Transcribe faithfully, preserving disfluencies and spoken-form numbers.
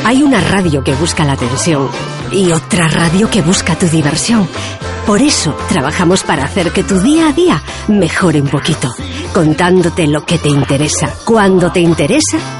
Hay una radio que busca la atención y otra radio que busca tu diversión. Por eso trabajamos para hacer que tu día a día mejore un poquito, contándote lo que te interesa, cuando te interesa